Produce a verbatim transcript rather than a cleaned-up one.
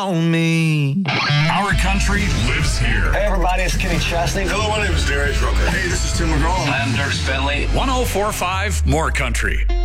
on me. Our country lives here. Hey, everybody, it's Kenny Chesney. Hello, my name is Darius Rucker. Hey, this is Tim McGraw. I'm Dirk Bentley. one oh four point five More Country.